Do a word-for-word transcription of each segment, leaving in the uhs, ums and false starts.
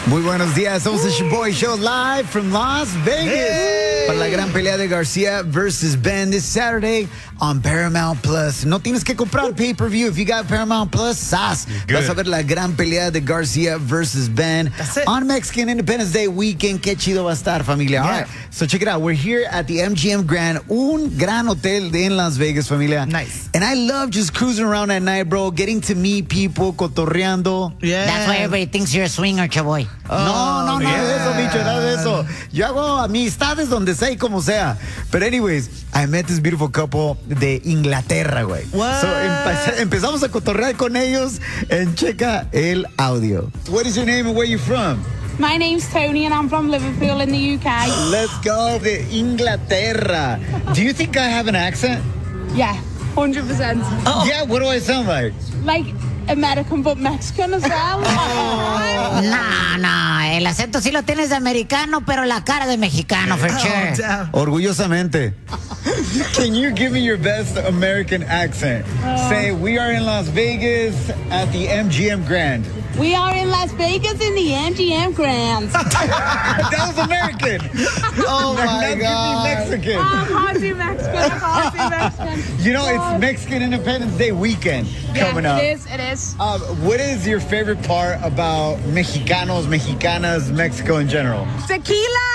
Muy buenos días, somos el Shaboy Show live from Las Vegas. Hey. Para la gran pelea de Garcia versus Ben this Saturday on Paramount Plus. No tienes que comprar pay-per-view. If you got Paramount Plus, sas. Vas a ver la gran pelea de Garcia versus Ben on Mexican Independence Day weekend. Qué chido va a estar, familia. Yeah. All right, so check it out. We're here at the M G M Grand, un gran hotel in Las Vegas, familia. Nice. And I love just cruising around at night, bro, getting to meet people, cotorreando. Yeah. That's why everybody thinks you're a swinger, Chaboy. Oh, no, no, nada yeah. de eso, bicho, nada de eso. Yo hago amistades donde sea y como sea. But anyways, I met this beautiful couple de Inglaterra, güey. What? So empe empezamos a cotorrear con ellos and checa el audio. What is your name and where you from? My name's Tony and I'm from Liverpool in the U K. Let's go de Inglaterra. Do you think I have an accent? Yeah, one hundred percent. Oh. Yeah, what do I sound like? Like American but Mexican as well. Oh. No, no, el acento sí lo tienes de americano, pero la cara de mexicano, for sure. Oh, orgullosamente. Can you give me your best American accent? Uh, Say, we are in Las Vegas at the M G M Grand. We are in Las Vegas in the M G M Grand. That was American. Oh, my now God. Give me Mexican. I can't do Mexican. I can't do Mexican. You know, God. It's Mexican Independence Day weekend yeah, coming up. It is, it is. Um, what is your favorite part about Mexicanos, Mexicanas, Mexico in general? Tequila!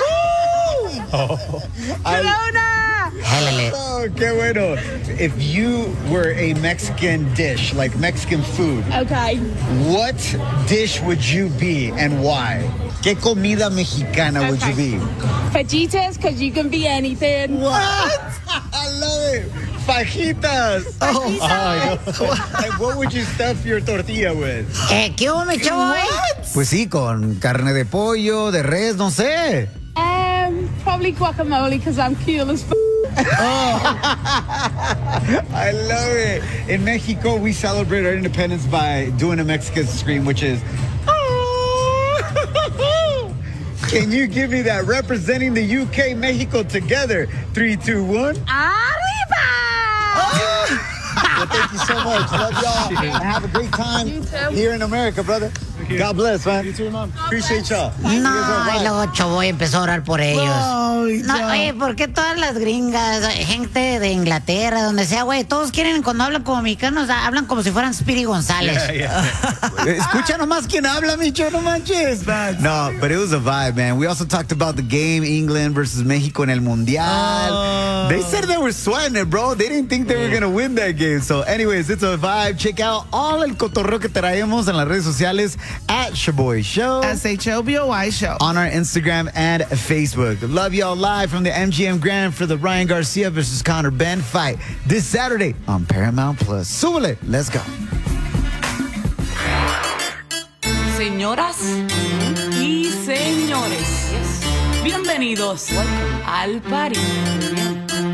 Oh, Corona! Oh, qué bueno. If you were a Mexican dish, like Mexican food, okay, what dish would you be and why? ¿Qué comida mexicana okay. would you be? Fajitas, because you can be anything. What? I love it. Fajitas. Oh, Fajitas. And what would you stuff your tortilla with? Eh, ¿Qué hubo, mi Chaboy? Pues sí, con carne de pollo, de res, no sé. Um, probably guacamole, because I'm cool as f***. Oh. I love it. In Mexico, we celebrate our independence by doing a Mexican scream, which is, oh. Can you give me that representing the U K, Mexico together? Three, two, one. Arriba! Oh. Well, thank you so much. Love y'all. And have a great time You too. here in America, brother. God bless, man. You too, Mom. Appreciate y'all. No, y luego Chaboy empezó a orar por ellos. Oh, no, oye, ¿por qué todas las gringas, gente de Inglaterra, donde sea, güey, todos quieren, cuando hablan como mexicanos, hablan como si fueran Speedy González? Yeah, yeah. Escucha nomás quién habla, Micho, no manches. No, but it was a vibe, man. We also talked about the game, England versus Mexico en el Mundial. Oh. They said they were sweating it, bro. They didn't think they were going to win that game. So anyways, it's a vibe. Check out all el cotorreo que traemos en las redes sociales at Shaboy Show. S H O B O Y Show. On our Instagram and Facebook. Love y'all live from the M G M Grand for the Ryan Garcia versus Conor Ben fight this Saturday on Paramount Plus. Súbele. Let's go. Señoras y señores, bienvenidos al party.